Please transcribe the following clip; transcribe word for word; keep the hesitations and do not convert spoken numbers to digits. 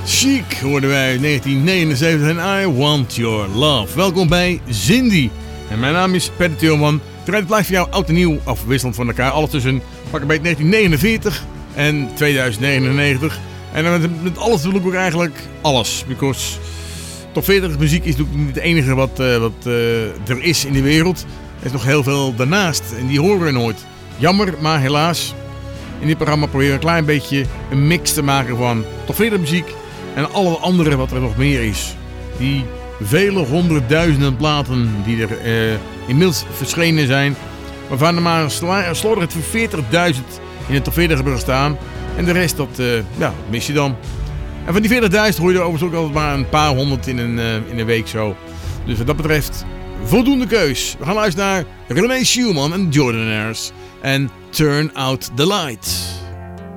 Chic hoorden wij negentien negenenzeventig en I Want Your Love. Welkom bij Zindie. En mijn naam is Peter Tilman. Het blijft voor jou oud en nieuw afwisselend van elkaar. Alles tussen pakken bij negentien negenenveertig en tweeduizend negenennegentig. En met, met alles bedoel ik ook eigenlijk alles. Because top veertig muziek is natuurlijk niet het enige wat, uh, wat uh, er is in de wereld. Er is nog heel veel daarnaast en die horen we nooit. Jammer, maar helaas. In dit programma proberen we een klein beetje een mix te maken van top veertig muziek en alle andere wat er nog meer is. Die vele honderdduizenden platen die er uh, inmiddels verschenen zijn. Waarvan er maar een slordig veertigduizend in de top veertig hebben gestaan. En de rest, dat uh, ja, mis je dan. En van die veertigduizend hoor je er overigens ook altijd maar een paar honderd in een, uh, in een week zo. Dus wat dat betreft, voldoende keus. We gaan luisteren naar René Schumann en Jordanaires. En Turn Out The Lights.